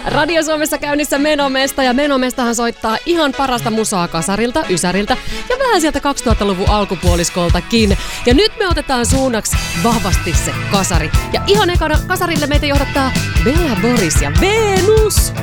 Radio Suomessa käynnissä Menomesta, ja Menomestahan soittaa ihan parasta musaa kasarilta, ysäriltä ja vähän sieltä 2000-luvun alkupuoliskoltakin. Ja nyt me otetaan suunnaksi vahvasti se kasari. Ja ihan ekana kasarille meitä johdattaa Bella Boris ja Venus.